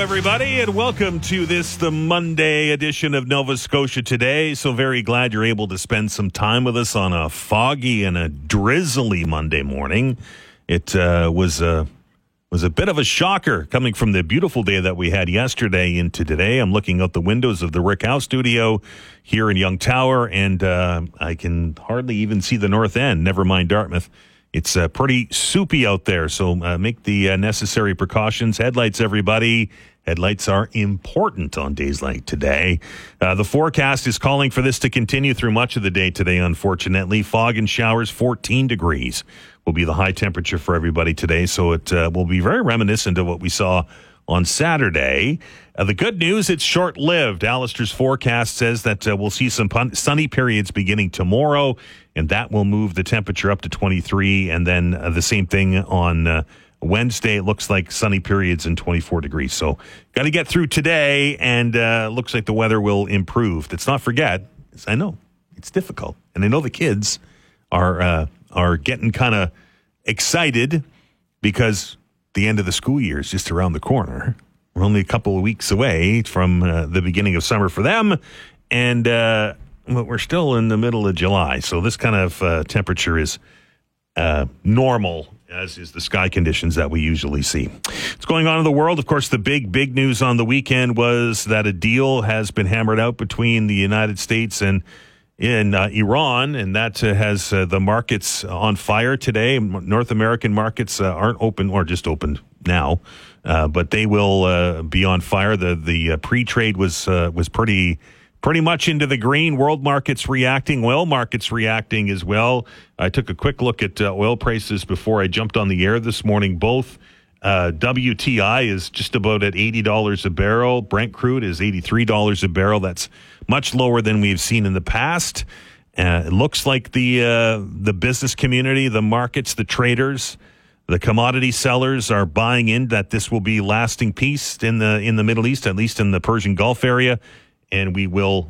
everybody, and welcome to the Monday edition of Nova Scotia Today. So very glad you're able to spend some time with us on a foggy and a drizzly Monday morning. It was a bit of a shocker coming from the beautiful day that we had yesterday into today. I'm looking out the windows of the Rick House studio here in Young Tower, and I can hardly even see the north end, never mind Dartmouth. It's pretty soupy out there, so make the necessary precautions. Headlights, everybody. Headlights are important on days like today. The forecast is calling for this to continue through much of the day today, unfortunately. Fog and showers, 14 degrees will be the high temperature for everybody today, so it will be very reminiscent of what we saw on Saturday. The good news, it's short-lived. Alistair's forecast says that we'll see some sunny periods beginning tomorrow, and that will move the temperature up to 23. And then the same thing on Wednesday. It looks like sunny periods and 24 degrees. So got to get through today, and looks like the weather will improve. Let's not forget, I know it's difficult, and I know the kids are getting kind of excited because the end of the school year is just around the corner. We're only a couple of weeks away from the beginning of summer for them, and but we're still in the middle of July, so this kind of temperature is normal, as is the sky conditions that we usually see. What's going on in the world? Of course, the big news on the weekend was that a deal has been hammered out between the United States and Iran, and that has the markets on fire today. North American markets aren't open, or just opened now, but they will be on fire. The pre-trade was pretty much into the green. World markets reacting, oil markets reacting as well. I took a quick look at oil prices before I jumped on the air this morning. Both WTI is just about at $80 a barrel. Brent crude is $83 a barrel. That's much lower than we've seen in the past. It looks like the business community, the markets, the traders, the commodity sellers are buying in that this will be lasting peace in the Middle East, at least in the Persian Gulf area, and we will,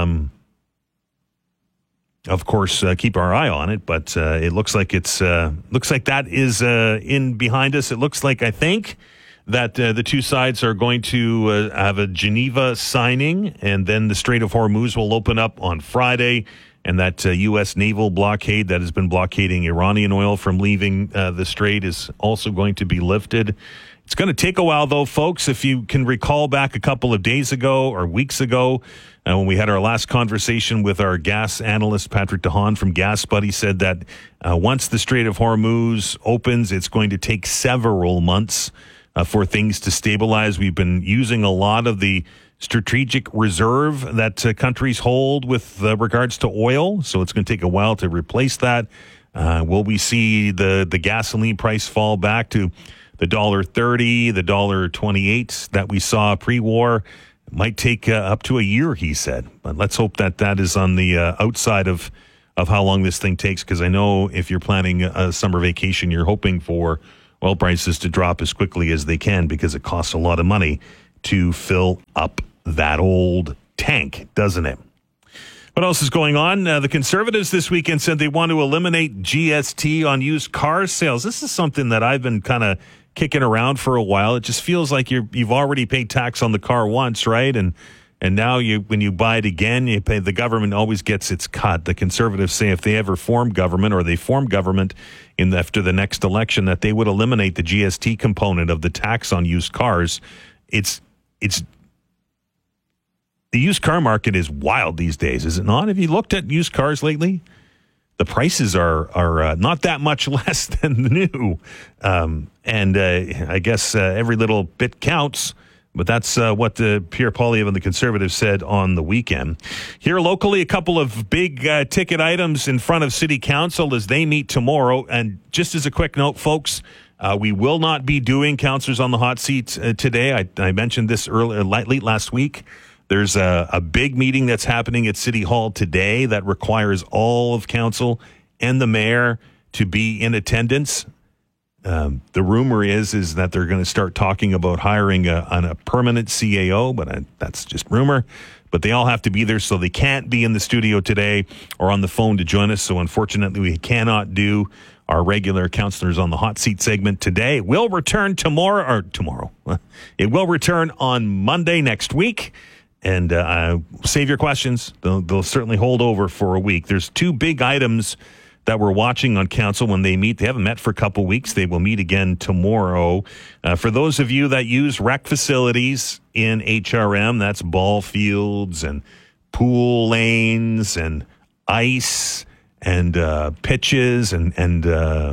of course, keep our eye on it. But it looks like that is in behind us. It looks like, I think, that the two sides are going to have a Geneva signing, and then the Strait of Hormuz will open up on Friday, and that U.S. naval blockade that has been blockading Iranian oil from leaving the strait is also going to be lifted. It's going to take a while, though, folks. If you can recall back a couple of days ago or weeks ago, when we had our last conversation with our gas analyst, Patrick DeHaan from Gas Buddy, said that once the Strait of Hormuz opens, it's going to take several months for things to stabilize. We've been using a lot of the strategic reserve that countries hold with regards to oil, so it's going to take a while to replace that. Will we see the gasoline price fall back to the $1.30, the $1.28 that we saw pre-war? It might take up to a year, he said. But let's hope that is on the outside of how long this thing takes, because I know if you're planning a summer vacation, you're hoping for oil prices to drop as quickly as they can, because it costs a lot of money to fill up that old tank, doesn't it? What else is going on? The Conservatives this weekend said they want to eliminate GST on used car sales. This is something that I've been kind of kicking around for a while. It just feels like you've already paid tax on the car once, right? And now when you buy it again, you pay. The government always gets its cut. The Conservatives say if they ever form government, or they form government after the next election, that they would eliminate the GST component of the tax on used cars. It's the used car market is wild these days, is it not? Have you looked at used cars lately? The prices are not that much less than new. And I guess every little bit counts. But that's what Pierre Poilievre and the Conservatives said on the weekend. Here locally, a couple of big ticket items in front of City Council as they meet tomorrow. And just as a quick note, folks, we will not be doing Councillors on the Hot Seat today. I mentioned this late last week. There's a big meeting that's happening at City Hall today that requires all of council and the mayor to be in attendance. The rumor is that they're going to start talking about hiring a permanent CAO, but that's just rumor. But they all have to be there, so they can't be in the studio today or on the phone to join us. So unfortunately, we cannot do our regular Councillors on the Hot Seat segment today. We'll return tomorrow. It will return on Monday next week. And save your questions. They'll certainly hold over for a week. There's two big items that we're watching on council when they meet. They haven't met for a couple weeks. They will meet again tomorrow. For those of you that use rec facilities in HRM, that's ball fields and pool lanes and ice and pitches and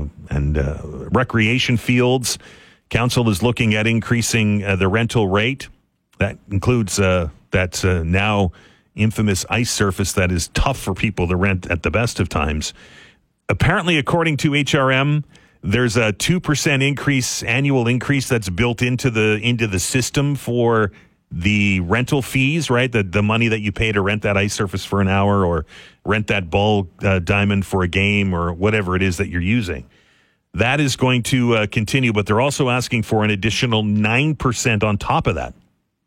recreation fields. Council is looking at increasing the rental rate. That includes that now infamous ice surface that is tough for people to rent at the best of times. Apparently, according to HRM, there's a 2% annual increase that's built into the system for the rental fees, right? The money that you pay to rent that ice surface for an hour or rent that ball diamond for a game or whatever it is that you're using. That is going to continue, but they're also asking for an additional 9% on top of that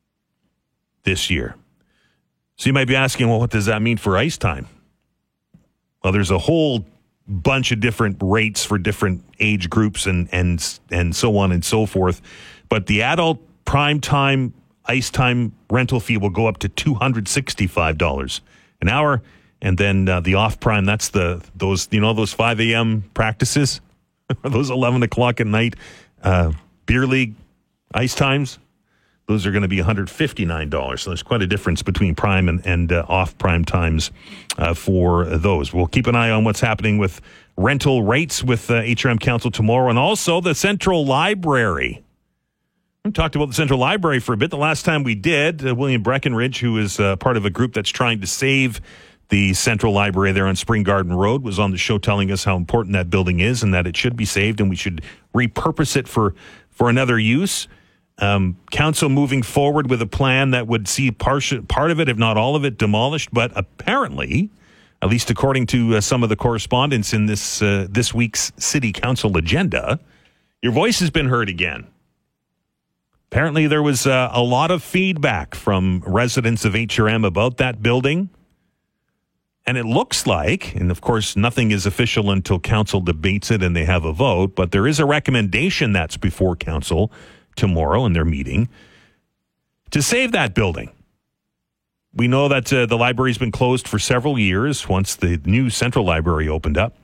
this year. So you might be asking, well, what does that mean for ice time? Well, there's a whole bunch of different rates for different age groups and so on and so forth. But the adult prime time ice time rental fee will go up to $265 an hour. And then the off prime, that's those 5 a.m. practices, those 11 o'clock at night beer league ice times. Those are going to be $159. So there's quite a difference between prime and off-prime times for those. We'll keep an eye on what's happening with rental rates with HRM Council tomorrow, and also the Central Library. We talked about the Central Library for a bit. The last time we did, William Breckenridge, who is part of a group that's trying to save the Central Library there on Spring Garden Road, was on the show telling us how important that building is and that it should be saved and we should repurpose it for another use. Council moving forward with a plan that would see part of it, if not all of it, demolished. But apparently, at least according to some of the correspondence in this week's City Council agenda, your voice has been heard again. Apparently, there was a lot of feedback from residents of HRM about that building. And it looks like, and of course, nothing is official until council debates it and they have a vote, but there is a recommendation that's before council tomorrow in their meeting to save that building. We know that the library's been closed for several years once the new Central Library opened up.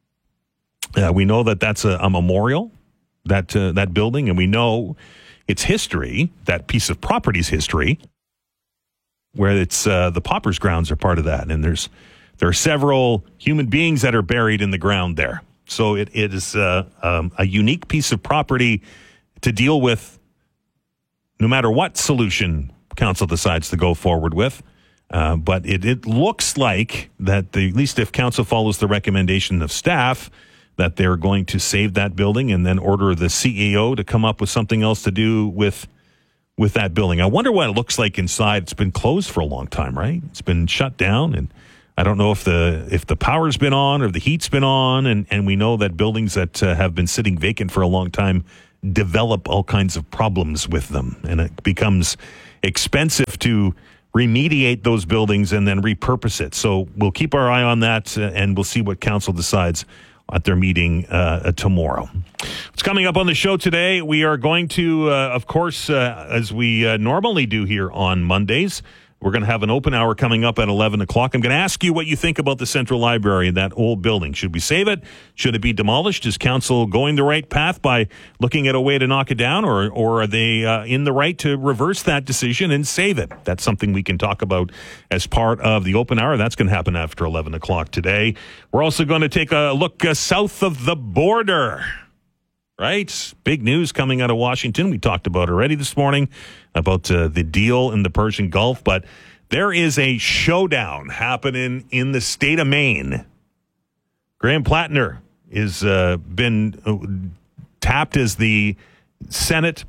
We know that that's a memorial, that building, and we know its history, that piece of property's history, where it's the Paupers grounds are part of that, and there are several human beings that are buried in the ground there. So it is a unique piece of property to deal with no matter what solution council decides to go forward with. But it looks like that, at least if council follows the recommendation of staff, that they're going to save that building and then order the CEO to come up with something else to do with that building. I wonder what it looks like inside. It's been closed for a long time, right? It's been shut down, and I don't know if the power's been on or the heat's been on, and we know that buildings that have been sitting vacant for a long time develop all kinds of problems with them, and it becomes expensive to remediate those buildings and then repurpose it. So we'll keep our eye on that, and we'll see what council decides at their meeting tomorrow. What's coming up on the show today? We are going to, of course, as we normally do here on Mondays, we're going to have an open hour coming up at 11 o'clock. I'm going to ask you what you think about the Central Library and that old building. Should we save it? Should it be demolished? Is council going the right path by looking at a way to knock it down, or are they in the right to reverse that decision and save it? That's something we can talk about as part of the open hour. That's going to happen after 11 o'clock today. We're also going to take a look south of the border. Right? Big news coming out of Washington. We talked about already this morning about the deal in the Persian Gulf, but there is a showdown happening in the state of Maine. Graham Plattner has been tapped as the Senate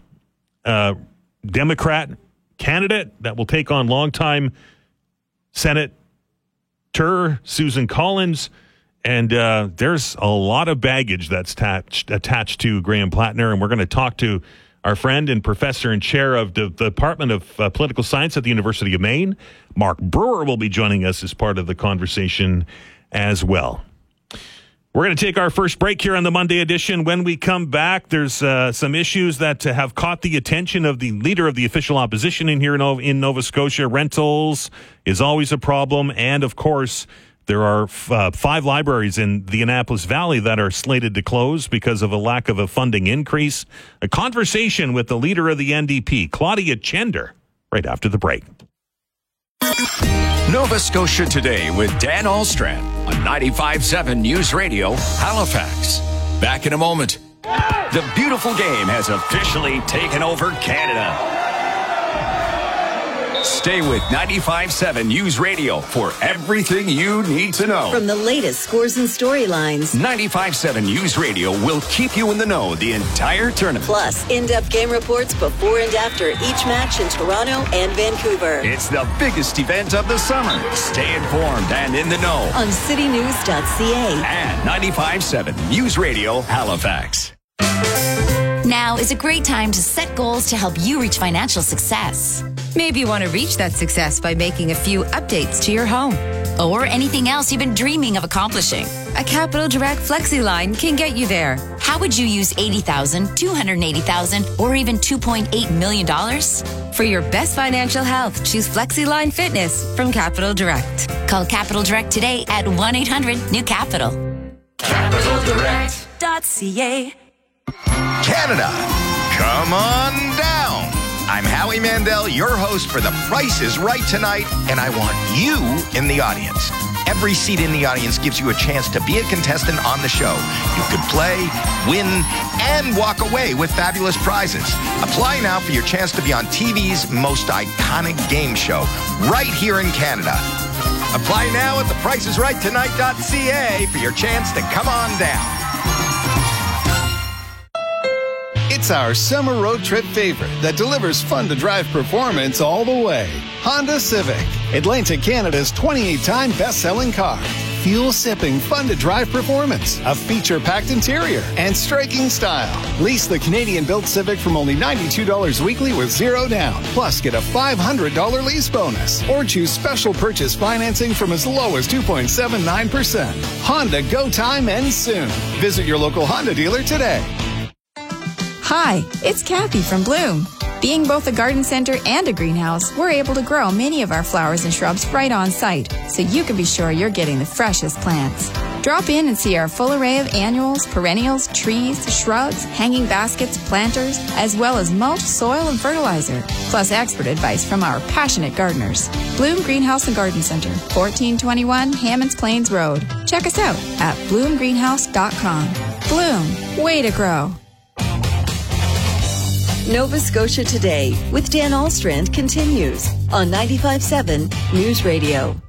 Democrat candidate that will take on longtime Senator Susan Collins. And there's a lot of baggage that's attached to Graham Plattner, and we're going to talk to our friend and professor and chair of the Department of Political Science at the University of Maine. Mark Brewer will be joining us as part of the conversation as well. We're going to take our first break here on the Monday edition. When we come back, there's some issues that have caught the attention of the leader of the official opposition in Nova Scotia. Rentals is always a problem. And, of course, there are 5 libraries in the Annapolis Valley that are slated to close because of a lack of a funding increase. A conversation with the leader of the NDP, Claudia Chender, right after the break. Nova Scotia Today with Dan Ahlstrand on 95.7 News Radio, Halifax. Back in a moment. The beautiful game has officially taken over Canada. Stay with 95.7 News Radio for everything you need to know. From the latest scores and storylines, 95.7 News Radio will keep you in the know the entire tournament. Plus, in-depth game reports before and after each match in Toronto and Vancouver. It's the biggest event of the summer. Stay informed and in the know on citynews.ca and 95.7 News Radio, Halifax. Now is a great time to set goals to help you reach financial success. Maybe you want to reach that success by making a few updates to your home. Or anything else you've been dreaming of accomplishing. A Capital Direct Flexi line can get you there. How would you use $80,000, $280,000, or even $2.8 million? For your best financial health, choose Flexi Line Fitness from Capital Direct. Call Capital Direct today at 1-800-NEW-CAPITAL. CapitalDirect.ca. Canada, come on down. I'm Howie Mandel, your host for The Price is Right tonight, and I want you in the audience. Every seat in the audience gives you a chance to be a contestant on the show. You could play, win, and walk away with fabulous prizes. Apply now for your chance to be on TV's most iconic game show, right here in Canada. Apply now at thepriceisrighttonight.ca for your chance to come on down. It's our summer road trip favorite that delivers fun-to-drive performance all the way. Honda Civic, Atlantic Canada's 28-time best-selling car. Fuel-sipping, fun-to-drive performance, a feature-packed interior, and striking style. Lease the Canadian-built Civic from only $92 weekly with zero down. Plus, get a $500 lease bonus. Or choose special purchase financing from as low as 2.79%. Honda Go Time ends soon. Visit your local Honda dealer today. Hi, it's Kathy from Bloom. Being both a garden center and a greenhouse, we're able to grow many of our flowers and shrubs right on site, so you can be sure you're getting the freshest plants. Drop in and see our full array of annuals, perennials, trees, shrubs, hanging baskets, planters, as well as mulch, soil, and fertilizer, plus expert advice from our passionate gardeners. Bloom Greenhouse and Garden Center, 1421 Hammonds Plains Road. Check us out at bloomgreenhouse.com. Bloom, way to grow. Nova Scotia Today with Dan Ahlstrand continues on 95.7 News Radio.